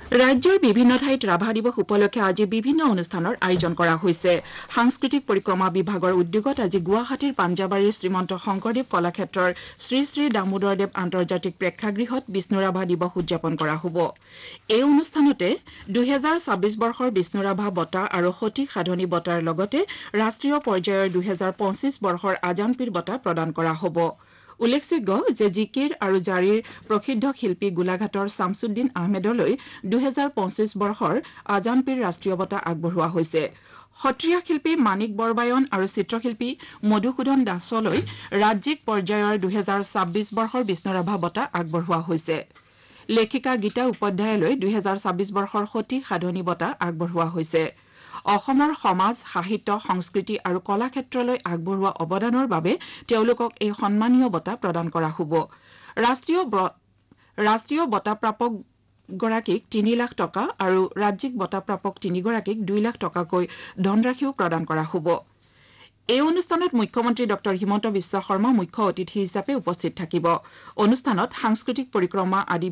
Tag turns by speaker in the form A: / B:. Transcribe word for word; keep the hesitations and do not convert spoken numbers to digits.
A: ৰাজ্যৰ বিভিন্ন ঠাইত ৰাভা দিৱস উপলক্ষে আজি বিভিন্ন অনুষ্ঠানৰ আয়োজন কৰা হৈছে সাংস্কৃতিক পৰিক্ৰমা বিভাগৰ উদ্যোগত আজি গুৱাহাটীৰ পাঞ্জাবাৰীৰ শ্ৰীমন্ত শংকৰদেৱ কলাক্ষেত্ৰৰ শ্ৰী শ্ৰী দামোদৰদেৱ আন্তৰ্জাতিক প্ৰেক্ষাগৃহত বিষ্ণু ৰাভা দিৱস উদযাপন কৰা হ'ব এই অনুষ্ঠানতে দুই হাজাৰ ছাব্বিছ বৰ্ষৰ বিষ্ণু ৰাভা বঁটা আৰু সঠিক সাধনী বঁটাৰ লগতে ৰাষ্ট্ৰীয় পৰ্যায়ৰ দুই হাজাৰ পঁচিছ বৰ্ষৰ আজানপীৰ বঁটা প্ৰদান কৰা হ'ব উল্লেখযোগ্য যে জিকিৰ আৰু জাৰিৰ প্ৰসিদ্ধ শিল্পী গোলাঘাটৰ শামছুদ্দিন আহমেদলৈ দুই হাজাৰ পঁচিছ বৰ্ষৰ আজানপীৰ ৰাষ্ট্ৰীয় বঁটা আগবঢ়োৱা হৈছে সত্ৰীয়া শিল্পী মানিক বৰবায়ন আৰু চিত্ৰশিল্পী মধুসূদন দাসলৈ ৰাজ্যিক পৰ্যায়ৰ দুই হাজাৰ ছাব্বিছ বৰ্ষৰ বিষ্ণু ৰাভা বঁটা আগবঢ়োৱা হৈছে লেখিকা গীতা উপাধ্যায়লৈ দুই হাজাৰ ছাব্বিছ বৰ্ষৰ সঠিক সাধনী বঁটা আগবঢ়োৱা হৈছে অসমৰ সমাজ সাহিত্য সংস্কৃতি আৰু কলা ক্ষেত্ৰলৈ আগবঢ়োৱা অৱদানৰ বাবে তেওঁলোকক এই সন্মানীয় বঁটা প্ৰদান কৰা হ'ব ৰাষ্ট্ৰীয় ৰাষ্ট্ৰীয় বঁটা প্ৰাপক গৰাকীক তিনি লাখ টকা আৰু ৰাজ্যিক বঁটা প্ৰাপক তিনিগৰাকীক দুই লাখ টকাকৈ ধনৰাশিও প্ৰদান কৰা হ'ব এই অনুষ্ঠানত মুখ্যমন্ত্ৰী ডক্টৰ হিমন্ত বিশ্ব শৰ্মা মুখ্য অতিথি হিচাপে উপস্থিত থাকিব অনুষ্ঠানত সাংস্কৃতিক পৰিক্ৰমা আদি